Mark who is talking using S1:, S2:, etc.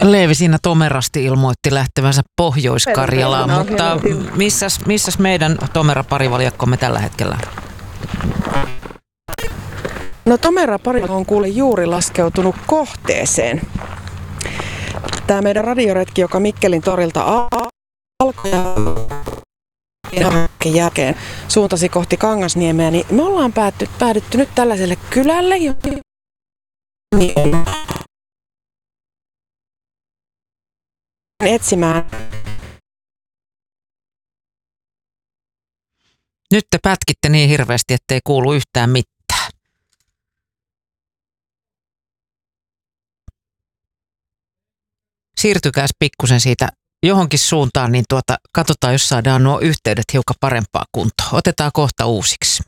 S1: Leevi siinä tomerasti ilmoitti lähtevänsä Pohjois-Karjalaan, mutta missäs meidän tomera parivaljakkomme tällä hetkellä?
S2: No tomera parivaljakko on kuule juuri laskeutunut kohteeseen. Tämä meidän radioretki, joka Mikkelin torilta alkoi jälkeen suuntasi kohti Kangasniemeä, niin me ollaan päädytty nyt tällaiselle kylälle, etsimään.
S1: Nyt te pätkitte niin hirveästi, ettei kuulu yhtään mitään. Siirtykääs pikkusen siitä johonkin suuntaan, niin katsotaan, jos saadaan nuo yhteydet hiukan parempaa kuntoon. Otetaan kohta uusiksi.